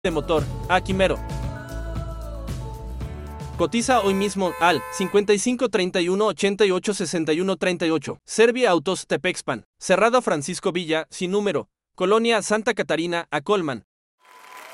de motor, a Quimero. Cotiza hoy mismo al 55 31 88 61 38. Servia Autos Tepexpan. Cerrado Francisco Villa, sin número. Colonia Santa Catarina, a Colman.